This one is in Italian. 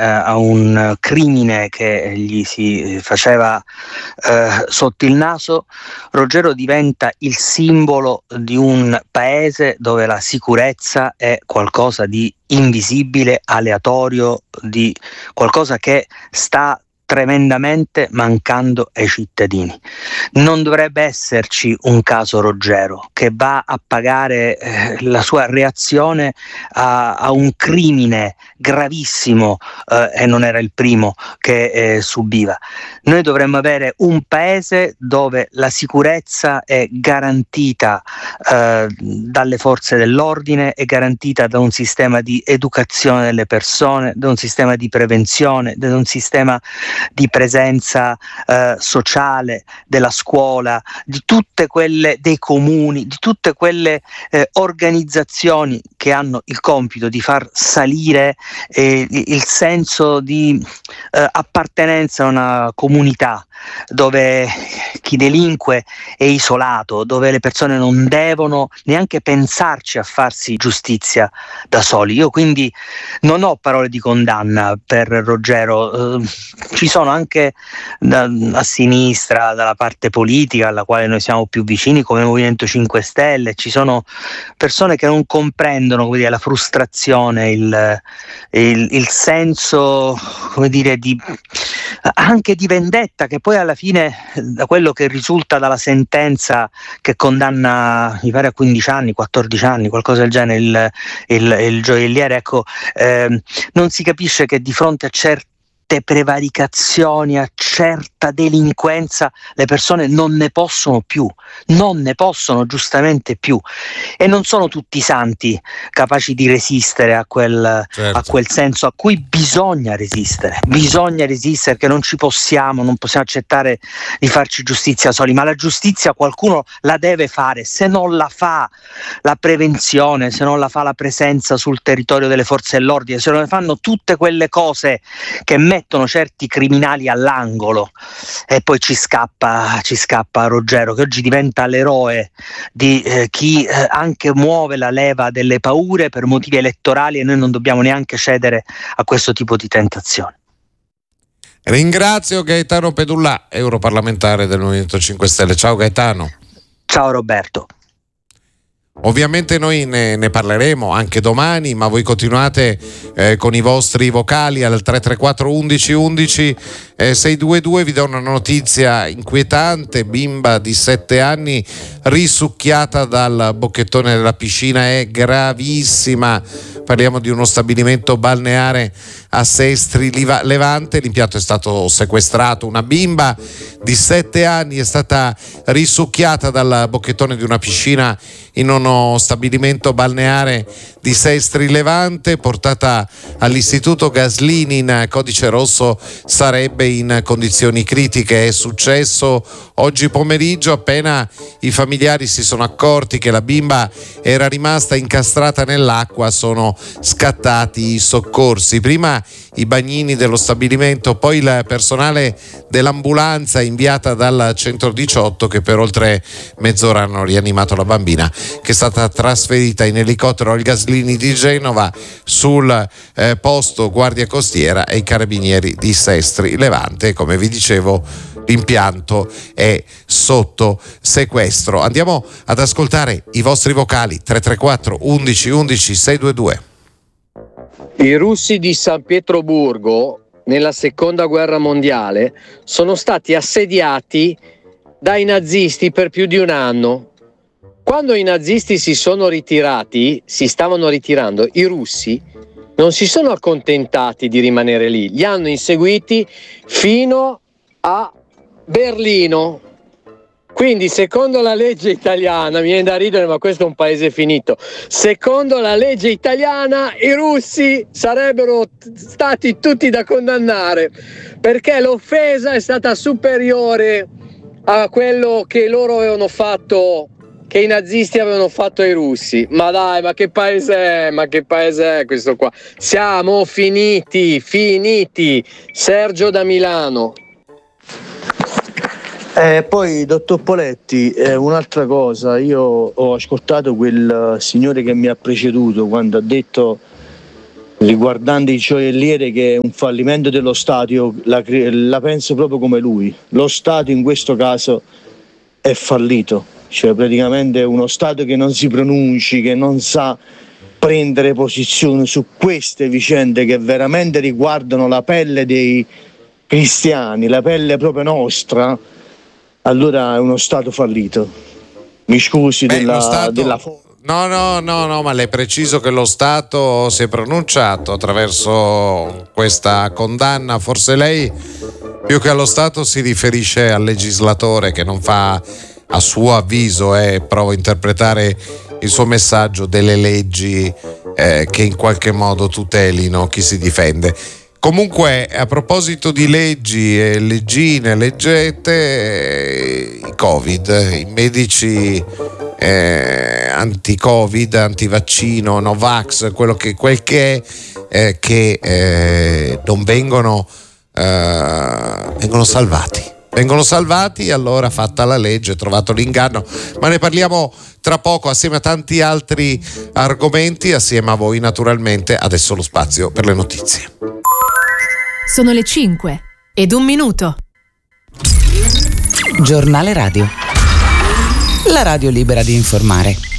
a un crimine che gli si faceva sotto il naso, Ruggero diventa il simbolo di un paese dove la sicurezza è qualcosa di invisibile, aleatorio, di qualcosa che sta tremendamente mancando ai cittadini. Non dovrebbe esserci un caso Ruggero che va a pagare la sua reazione a un crimine gravissimo, e non era il primo che subiva. Noi dovremmo avere un paese dove la sicurezza è garantita dalle forze dell'ordine, è garantita da un sistema di educazione delle persone, da un sistema di prevenzione, da un sistema di presenza sociale, della scuola, di tutte quelle dei comuni, di tutte quelle organizzazioni che hanno il compito di far salire il senso di appartenenza a una comunità, dove chi delinque è isolato, dove le persone non devono neanche pensarci a farsi giustizia da soli. Io quindi non ho parole di condanna per Ruggero, ci sono anche a sinistra, dalla parte politica alla quale noi siamo più vicini come Movimento 5 Stelle, ci sono persone che non comprendono, come dire, la frustrazione, il senso, come dire, anche di vendetta, che poi alla fine, da quello che risulta dalla sentenza che condanna, mi pare a 15 anni, 14 anni, qualcosa del genere, il gioielliere, ecco, non si capisce che di fronte a certe prevaricazioni, a certa delinquenza, le persone non ne possono giustamente più, e non sono tutti santi capaci di resistere a quel senso a cui bisogna resistere, che non possiamo accettare di farci giustizia soli, ma la giustizia qualcuno la deve fare. Se non la fa la prevenzione, se non la fa la presenza sul territorio delle forze dell'ordine, se non le fanno tutte quelle cose che mettono certi criminali all'angolo, e poi ci scappa Ruggero, che oggi diventa l'eroe di chi anche muove la leva delle paure per motivi elettorali, e noi non dobbiamo neanche cedere a questo tipo di tentazione. Ringrazio Gaetano Pedullà, europarlamentare del Movimento 5 Stelle. Ciao Gaetano. Ciao Roberto. Ovviamente noi ne parleremo anche domani, ma voi continuate con i vostri vocali al 334 11 11 622. Vi do una notizia inquietante: bimba di 7 anni risucchiata dal bocchettone della piscina, è gravissima. Parliamo di uno stabilimento balneare a Sestri Levante. L'impianto è stato sequestrato. Una bimba di 7 anni è stata risucchiata dal bocchettone di una piscina in uno stabilimento balneare di Sestri Levante, portata all'istituto Gaslini in codice rosso, sarebbe in condizioni critiche. È successo oggi pomeriggio, appena i familiari si sono accorti che la bimba era rimasta incastrata nell'acqua, sono scattati i soccorsi. Prima i bagnini dello stabilimento, poi il personale dell'ambulanza inviata dal 118, che per oltre mezz'ora hanno rianimato la bambina, che è stata trasferita in elicottero al Gaslini di Genova. Sul posto Guardia Costiera e i Carabinieri di Sestri Levante. Come vi dicevo, l'impianto è sotto sequestro. Andiamo ad ascoltare i vostri vocali. 334 11 11 622. I russi di San Pietroburgo nella seconda guerra mondiale sono stati assediati dai nazisti per più di un anno. Quando i nazisti si stavano ritirando, i russi non si sono accontentati di rimanere lì, li hanno inseguiti fino a Berlino. Quindi, secondo la legge italiana, mi viene da ridere, ma questo è un paese finito, secondo la legge italiana i russi sarebbero stati tutti da condannare, perché l'offesa è stata superiore a quello che loro avevano fatto, che i nazisti avevano fatto ai russi. Ma dai, ma che paese è questo qua? Siamo finiti. Sergio da Milano. Poi, dottor Poletti, un'altra cosa, io ho ascoltato quel signore che mi ha preceduto quando ha detto riguardante il gioielliere, che è un fallimento dello Stato, io la penso proprio come lui. Lo Stato in questo caso è fallito, cioè praticamente è uno Stato che non si pronunci, che non sa prendere posizione su queste vicende che veramente riguardano la pelle dei cristiani, la pelle proprio nostra. Allora è uno Stato fallito. Mi scusi della No, ma le preciso che lo Stato si è pronunciato attraverso questa condanna. Forse lei, più che allo Stato, si riferisce al legislatore che non fa, a suo avviso, provo a interpretare il suo messaggio, delle leggi che in qualche modo tutelino chi si difende. Comunque, a proposito di leggi e leggine, leggete, i Covid, i medici anti-Covid, antivaccino, Novax, quel che è, che non vengono salvati. Vengono salvati, allora fatta la legge, trovato l'inganno, ma ne parliamo tra poco assieme a tanti altri argomenti, assieme a voi naturalmente. Adesso lo spazio per le notizie. Sono le 5:01. Giornale Radio. La radio libera di informare.